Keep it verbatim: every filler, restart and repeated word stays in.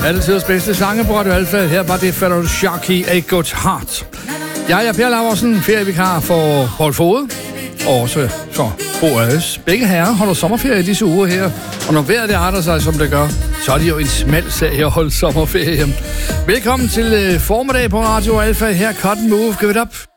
Altidens bedste sange på Radio Alfa. Her var det Feral Sharky, A Good Heart. Jeg er Per Laursen, ferievikar for Paul Fode, og også for Bo Ades. Begge herrer holder sommerferie i disse uger her, og når vejret det arter sig, som det gør, så er det jo en smal sag at holde sommerferie. Velkommen til uh, formiddag på Radio Alfa. Her Cotton Move. Give it up.